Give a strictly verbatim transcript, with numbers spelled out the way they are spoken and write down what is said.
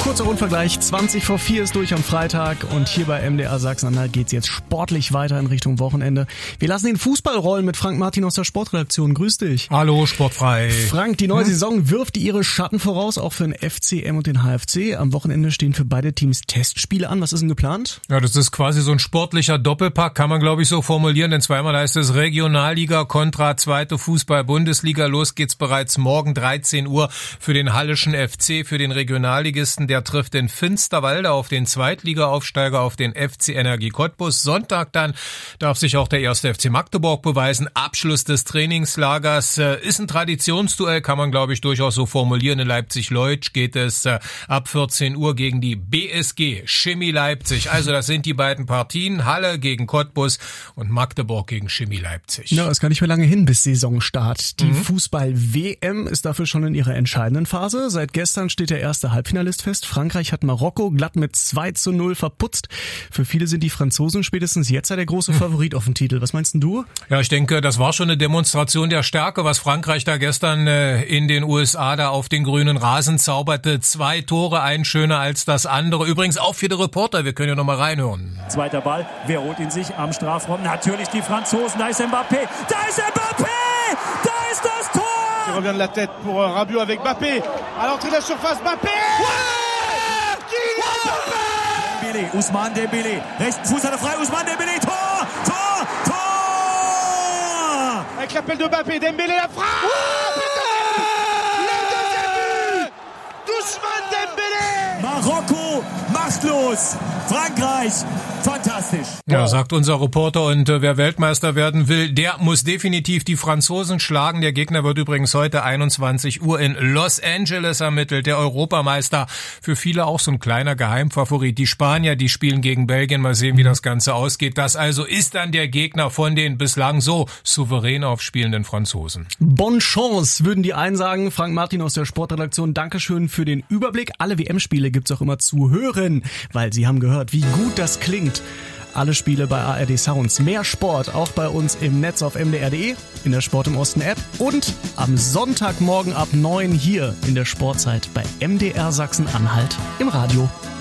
Kurzer Rundvergleich, zwanzig vor vier ist durch am Freitag und hier bei M D R Sachsen-Anhalt geht's jetzt sportlich weiter in Richtung Wochenende. Wir lassen den Fußball rollen mit Frank Martin aus der Sportredaktion. Grüß dich. Hallo, sportfrei. Frank, die neue hm? Saison wirft ihre Schatten voraus, auch für den F C M und den H F C. Am Wochenende stehen für beide Teams Testspiele an. Was ist denn geplant? Ja, das ist quasi so ein sportlicher Doppelpack, kann man glaube ich so formulieren, denn zweimal heißt es Regionalliga kontra zweite Fußball-Bundesliga. Los geht's bereits morgen dreizehn Uhr für den Hallischen F C, für den Regionalligisten. Der trifft in Finsterwalde auf den Zweitliga-Aufsteiger, auf den F C Energie Cottbus. Sonntag dann darf sich auch der erste F C Magdeburg beweisen. Abschluss des Trainingslagers äh, ist ein Traditionsduell, kann man glaube ich durchaus so formulieren. In Leipzig-Leutsch geht es äh, ab vierzehn Uhr gegen die B S G Chemie Leipzig. Also das sind die beiden Partien. Halle gegen Cottbus und Magdeburg gegen Chemie Leipzig. Ja, es ist gar nicht mehr lange hin bis Saisonstart. Die mhm. Fußball-W M ist dafür schon in ihrer entscheidenden Phase. Seit gestern steht der erste Halbfinalist fest. Frankreich hat Marokko glatt mit zwei zu null verputzt. Für viele sind die Franzosen spätestens jetzt ja der große Favorit auf den Titel. Was meinst denn du? Ja, ich denke, das war schon eine Demonstration der Stärke, was Frankreich da gestern äh, in den U S A da auf den grünen Rasen zauberte. Zwei Tore, ein schöner als das andere. Übrigens auch für die Reporter, wir können ja noch mal reinhören. Zweiter Ball, wer holt ihn sich am Strafraum? Natürlich die Franzosen, da ist Mbappé, da ist Mbappé, da ist das Tor! Il revient de la tête pour Rabiot avec Mbappé, à l'entrée de la surface, Mbappé! Ouais! Dembélé, Ousmane Dembélé, rechten Fuß hat er frei, Ousmane Dembélé, Tor, Tor, Tor! Avec l'appel de Mbappé, Dembélé la frappe! Ouais! Le deuxième but! Ousmane Dembélé! Marokko machtlos, Frankreich fantastisch. Ja, sagt unser Reporter, und äh, wer Weltmeister werden will, der muss definitiv die Franzosen schlagen. Der Gegner wird übrigens heute einundzwanzig Uhr in Los Angeles ermittelt. Der Europameister, für viele auch so ein kleiner Geheimfavorit. Die Spanier, die spielen gegen Belgien. Mal sehen, wie das Ganze ausgeht. Das also ist dann der Gegner von den bislang so souverän aufspielenden Franzosen. Bonne Chance, würden die einen sagen. Frank Martin aus der Sportredaktion, Dankeschön für den Überblick. Alle W M-Spiele gibt's auch immer zu hören, weil Sie haben gehört, wie gut das klingt. Alle Spiele bei A R D Sounds. Mehr Sport auch bei uns im Netz auf m d r punkt d e, in der Sport im Osten App und am Sonntagmorgen ab neun hier in der Sportzeit bei M D R Sachsen-Anhalt im Radio.